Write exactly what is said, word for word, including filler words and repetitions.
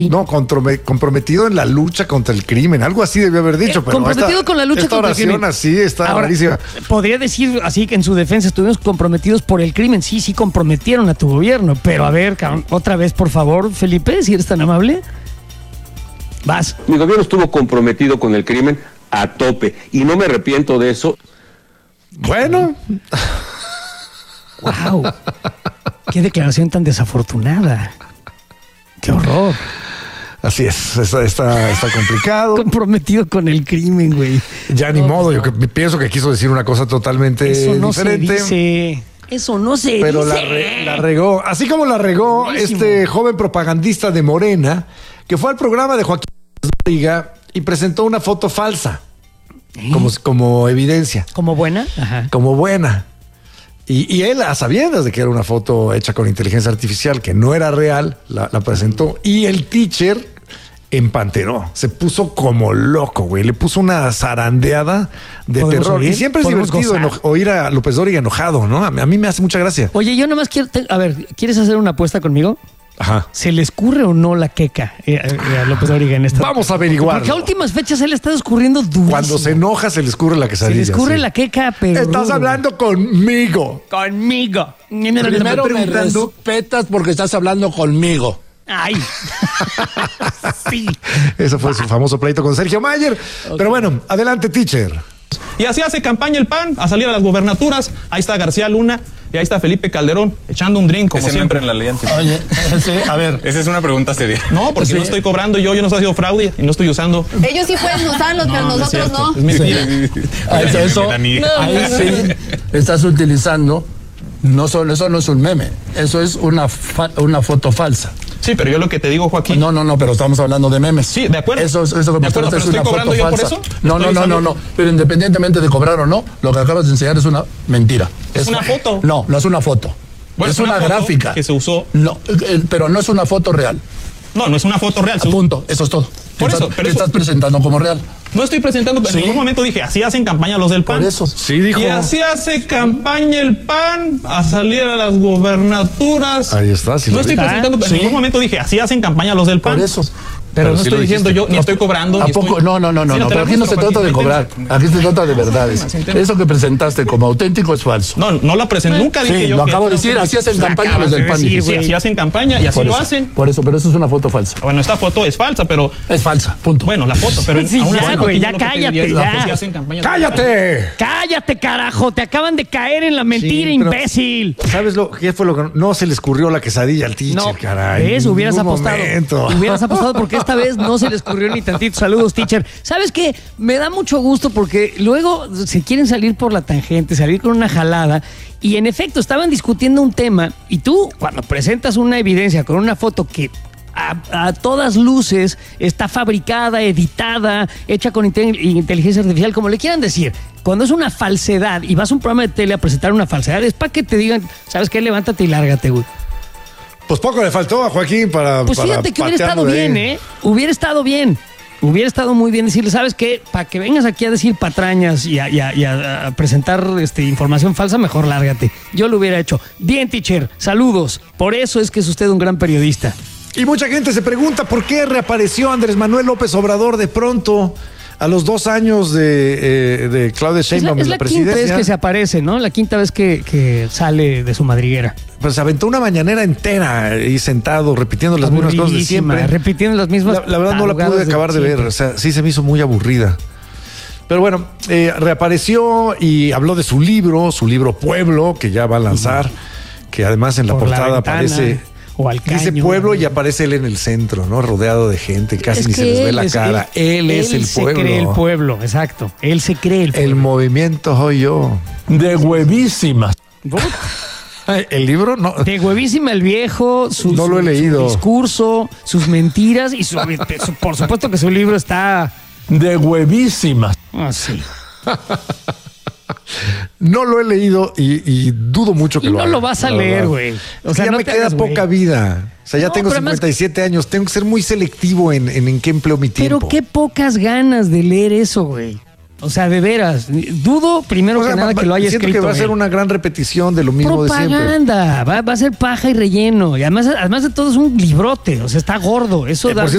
No, comprometido en la lucha contra el crimen, algo así debió haber dicho. Eh, pero comprometido esta, con la lucha esta contra el crimen. oración así está Ahora, rarísima. Podría decir así que en su defensa estuvimos comprometidos por el crimen. Sí, sí comprometieron a tu gobierno. Pero a ver, cabrón, otra vez, por favor, Felipe, si eres tan amable. Vas. Mi gobierno estuvo comprometido con el crimen a tope y no me arrepiento de eso. Bueno. Wow. Qué declaración tan desafortunada. Qué horror. Así es, está, está, está complicado. Comprometido con el crimen, güey. Ya ni no, modo, yo que, pienso que quiso decir una cosa totalmente Eso no diferente. Se dice. Eso no se pero dice. Pero la, re, la regó. Así como la regó Buenísimo. Este joven propagandista de Morena, que fue al programa de Joaquín López y presentó una foto falsa. ¿Eh? Como, como evidencia. ¿Como buena? Ajá. Como buena. Y, y él, a sabiendas de que era una foto hecha con inteligencia artificial, que no era real, la, la presentó. Y el teacher empanteró, se puso como loco, güey. Le puso una zarandeada de terror. Oír? Y siempre es divertido eno- oír a López Dóriga enojado, ¿no? A, a mí me hace mucha gracia. Oye, yo nomás quiero... Te, a ver, ¿quieres hacer una apuesta conmigo? Ajá. ¿Se le escurre o no la queca eh, eh, a López Dóriga en esta? Vamos a averiguarlo. Porque a últimas fechas él está escurriendo durísimo. Cuando se enoja se le escurre la quesadilla. Se le escurre sí. la queca, pero... Estás rudo. hablando conmigo. Conmigo. Primero me respetas porque estás hablando conmigo. Ay. Sí. Eso fue su famoso pleito con Sergio Mayer. Okay. Pero bueno, adelante, teacher. Y así hace campaña el P A N a salir a las gubernaturas. Ahí está García Luna y ahí está Felipe Calderón echando un drink como ese siempre. No entra en la ley anti- Oye, ese, a ver. Esa es una pregunta seria. No, porque sí. no estoy cobrando yo, yo no estoy haciendo fraude y no estoy usando. Ellos sí pueden usarlos, no, pero no nosotros es no. Es mi sí. Eso, eso, ahí sí estás utilizando, no solo, eso no es un meme, eso es una, fa- una foto falsa. Sí, pero yo lo que te digo, Joaquín. No, no, no, pero estamos hablando de memes. Sí, de acuerdo. Eso, eso que de acuerdo, es pero una ¿estoy foto yo falsa. por eso? No, no, no, no, no. Pero independientemente de cobrar o no, lo que acabas de enseñar es una mentira. Es, es una foto. No, no es una foto. Bueno, es, es una, una gráfica que se usó. No, eh, pero no es una foto real. No, no es una foto real. A punto, eso es todo. Por te eso, estás, pero te eso, estás presentando como real. No estoy presentando, pero ¿sí? En ningún momento dije, así hacen campaña los del P A N. Por eso. Sí, dijo. Y así hace campaña el P A N a salir a las gubernaturas. Ahí está. Sí no estoy presentando, pero ¿sí? En ningún momento dije, así hacen campaña los del P A N. Por eso. Pero, pero no sí estoy diciendo yo, ni estoy cobrando. ¿A ni poco? Estoy... No, no, no, no, sí, no, pero aquí no se trata de cobrar, aquí se trata de verdades. Eso que presentaste como auténtico es falso. No, no la presenté, nunca dije sí, yo. Lo que acabo de decir, así hacen campaña los del P A N. Sí, sí, así hacen campaña y así por lo eso, hacen. Por eso, pero eso es una foto falsa. Bueno, esta foto es falsa, pero... Es falsa, punto. Bueno, la foto, pero... Sí, aún ya, así, güey, ya lo que te cállate, diría es ya. que hacen campaña ¡Cállate! Cállate, carajo, te acaban de caer en la mentira, Sí, pero, imbécil. ¿sabes lo qué fue lo que no se le escurrió la quesadilla al teacher, No, caray? ¿ves? Hubieras apostado. Momento. Hubieras apostado porque esta vez no se le escurrió ni tantito. Saludos, teacher. ¿Sabes qué? Me da mucho gusto porque luego se quieren salir por la tangente, salir con una jalada. Y en efecto, estaban discutiendo un tema. Y tú, cuando presentas una evidencia con una foto que a, a todas luces está fabricada, editada, hecha con inte- inteligencia artificial, como le quieran decir. Cuando es una falsedad y vas a un programa de tele a presentar una falsedad, es para que te digan, ¿sabes qué? Levántate y lárgate, güey. Pues poco le faltó a Joaquín para. Pues para fíjate que hubiera estado de bien, ¿eh? Hubiera estado bien. Hubiera estado muy bien decirle, ¿sabes qué? Para que vengas aquí a decir patrañas y a, y a, y a, a presentar este, información falsa, mejor lárgate. Yo lo hubiera hecho. Bien, teacher, saludos. Por eso es que es usted un gran periodista. Y mucha gente se pregunta por qué reapareció Andrés Manuel López Obrador de pronto a los dos años de, eh, de Claudia Sheinbaum es en la, la, es la presidencia. quinta vez que se aparece, ¿no? La quinta vez que, que sale de su madriguera. Pues se aventó una mañanera entera ahí sentado repitiendo las mismas cosas de siempre. Repitiendo las mismas. La, la verdad no la pude acabar de, de ver, o sea, sí se me hizo muy aburrida. Pero bueno, eh, reapareció y habló de su libro, su libro Pueblo, que ya va a lanzar, uh-huh. que además en la Por portada la ventana, aparece... O al caño, dice Pueblo y aparece él en el centro, ¿no? Rodeado de gente, casi es ni se les ve la es, cara. Él, él es el pueblo. Él se cree el pueblo, exacto. Él se cree el pueblo. El movimiento soy yo. De huevísimas. ¿El libro? No. De huevísima el viejo, su, no lo he su, leído. su discurso, sus mentiras y su, su, por supuesto que su libro está... De huevísimas. Ah, sí. No lo he leído y, y dudo mucho que y lo no haga. lo vas a leer, güey. O sea, ya no me queda poca wey. vida. O sea, ya no, tengo cincuenta y siete años. Tengo que ser muy selectivo en, en, en qué empleo mi tiempo. Pero qué pocas ganas de leer eso, güey. O sea, de veras, dudo primero O sea, que nada va- que lo haya siento escrito que va a ser él. una gran repetición de lo mismo de siempre. Propaganda, va, va a ser paja y relleno. Y además, además de todo es un librote, o sea, está gordo. Eso Eh, da por